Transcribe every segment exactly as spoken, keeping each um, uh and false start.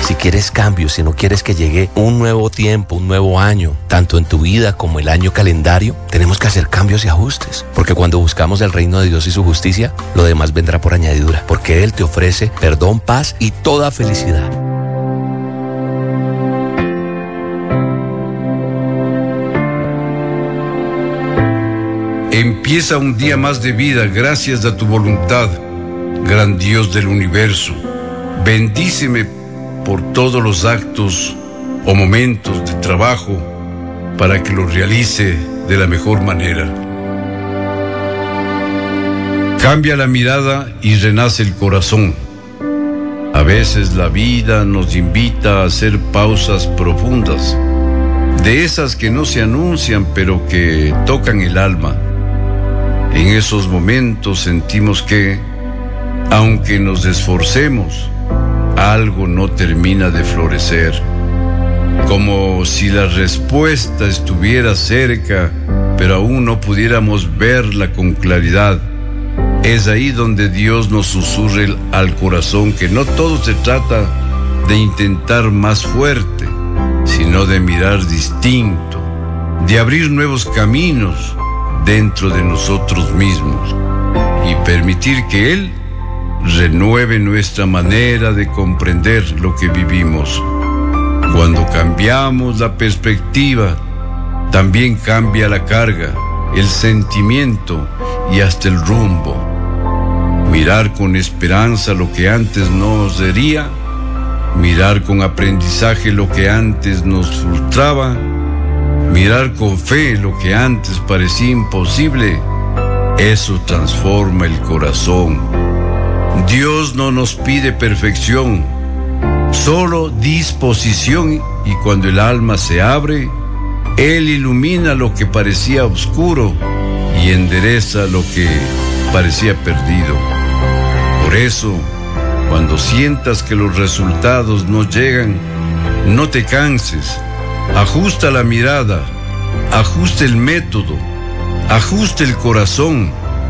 Si quieres cambios, si no quieres que llegue un nuevo tiempo, un nuevo año, tanto en tu vida como el año calendario, tenemos que hacer cambios y ajustes. Porque cuando buscamos el reino de Dios y su justicia, lo demás vendrá por añadidura. Porque Él te ofrece perdón, paz y toda felicidad. Empieza un día más de vida gracias a tu voluntad, gran Dios del universo. Bendíceme por todos los actos o momentos de trabajo para que los realice de la mejor manera. Cambia la mirada y renace el corazón. A veces la vida nos invita a hacer pausas profundas, de esas que no se anuncian pero que tocan el alma. En esos momentos sentimos que, aunque nos esforcemos, algo no termina de florecer. Como si la respuesta estuviera cerca, pero aún no pudiéramos verla con claridad. Es ahí donde Dios nos susurra al corazón que no todo se trata de intentar más fuerte, sino de mirar distinto, de abrir nuevos caminos dentro de nosotros mismos y permitir que Él renueve nuestra manera de comprender lo que vivimos. Cuando cambiamos la perspectiva, también cambia la carga, el sentimiento y hasta el rumbo. Mirar con esperanza lo que antes nos hería, mirar con aprendizaje lo que antes nos frustraba, mirar con fe lo que antes parecía imposible, eso transforma el corazón. Dios no nos pide perfección, solo disposición, y cuando el alma se abre, Él ilumina lo que parecía oscuro y endereza lo que parecía perdido. Por eso, cuando sientas que los resultados no llegan, no te canses. Ajusta la mirada, ajusta el método, ajusta el corazón.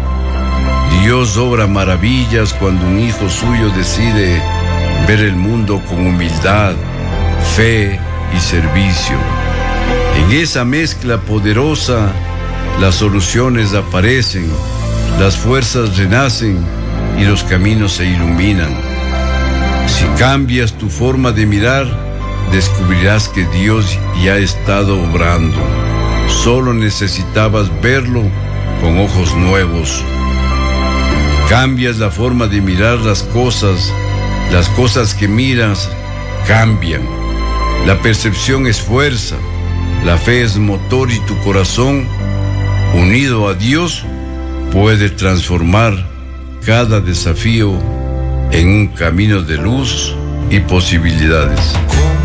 Dios obra maravillas cuando un hijo suyo decide ver el mundo con humildad, fe y servicio. En esa mezcla poderosa, las soluciones aparecen, las fuerzas renacen y los caminos se iluminan. Si cambias tu forma de mirar, descubrirás que Dios ya ha estado obrando. Solo necesitabas verlo con ojos nuevos. Cambias la forma de mirar las cosas, las cosas que miras cambian. La percepción es fuerza, la fe es motor y tu corazón, unido a Dios, puede transformar cada desafío en un camino de luz y posibilidades.